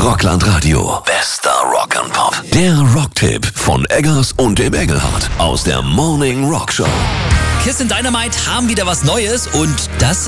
Rockland Radio. Bester Rock'n'Pop. Der Rocktipp von Eggers und dem Engelhardt aus der Morning Rock Show. Kiss and Dynamite haben wieder was Neues und das